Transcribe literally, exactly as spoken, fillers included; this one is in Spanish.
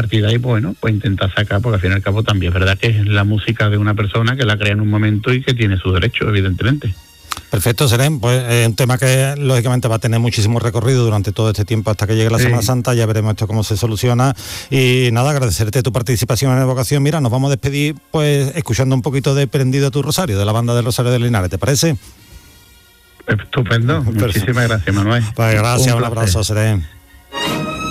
partir de ahí, pues, bueno, pues intentar sacar, porque al fin y al cabo también es verdad que es la música de una persona que la crea en un momento y que tiene sus derechos, evidentemente. Perfecto, Serén, pues es un tema que lógicamente va a tener muchísimo recorrido durante todo este tiempo hasta que llegue la sí. Semana Santa, ya veremos esto cómo se soluciona y nada, agradecerte tu participación en Evocación. Mira, nos vamos a despedir pues escuchando un poquito de Prendido tu Rosario, de la banda del Rosario de Linares, ¿te parece? Estupendo, muchísimas gracias, Manuel. Pues gracias, un, un abrazo, Serén.